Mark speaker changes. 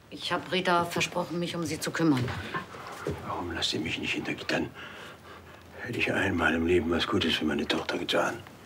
Speaker 1: Ich habe Rita versprochen, mich um sie zu kümmern.
Speaker 2: Warum lasst ihr mich nicht hinter Gittern? Hätte ich einmal im Leben was Gutes für meine Tochter getan.